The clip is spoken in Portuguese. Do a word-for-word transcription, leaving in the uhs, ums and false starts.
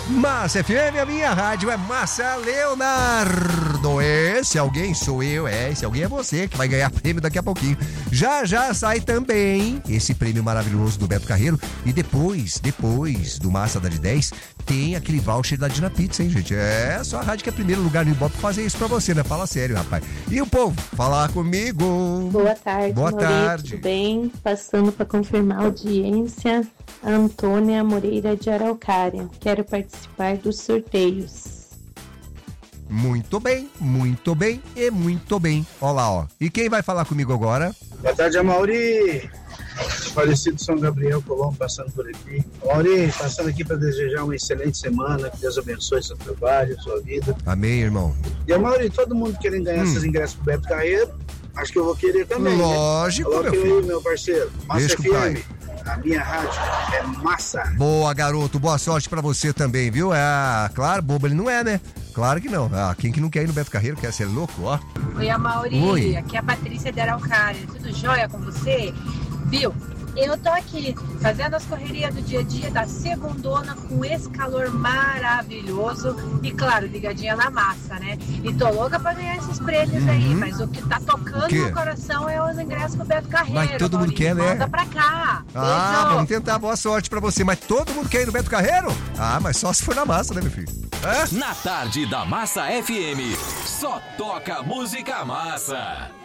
Massa F M, a minha rádio é Massa Leonardo. Esse alguém sou eu, é, esse alguém é você que vai ganhar prêmio daqui a pouquinho. Já já sai também esse prêmio maravilhoso do Beto Carreiro. E depois, depois do Massa da de dez, tem aquele voucher da Dina Pizza, hein, gente? É só a rádio que é primeiro lugar no Ibope fazer isso pra você, né? Fala sério, rapaz. E o povo, falar comigo. Boa tarde, Boa Maurício, tarde. tudo bem? Passando para confirmar a audiência, Antônia Moreira de Araucária. Quero participar dos sorteios. Muito bem, muito bem e muito bem. Olha lá, ó. E quem vai falar comigo agora? Boa tarde, Amauri. Falecido São Gabriel Colombo passando por aqui. Amauri, passando aqui para desejar uma excelente semana, que Deus abençoe seu trabalho, sua vida. Amém, irmão. E Amauri, todo mundo querendo ganhar hum. esses ingressos pro Beto Carreiro, acho que eu vou querer também. Lógico, né? meu filho. filho. Aí, meu parceiro. Massa Deixa F M. A minha rádio é massa. Boa, garoto. Boa sorte pra você também, viu? Ah, claro, bobo ele não é, né? Claro que não. Ah, quem que não quer ir no Beto Carreiro quer ser louco, ó. Oi, Amauri. Oi. Aqui é a Patrícia de Araucária. Tudo jóia com você? Viu? Eu tô aqui fazendo as correrias do dia a dia da segundona com esse calor maravilhoso e, claro, ligadinha na massa, né? E tô louca pra ganhar esses prêmios uhum. aí, mas o que tá tocando no coração é os ingressos pro Beto Carreiro. Mas todo mundo Maurício. quer, né? Manda pra cá. Ah, Beijo. vamos tentar. Boa sorte pra você. Mas todo mundo quer ir no Beto Carreiro? Ah, mas só se for na massa, né, meu filho? É? Na tarde da Massa F M, só toca música massa.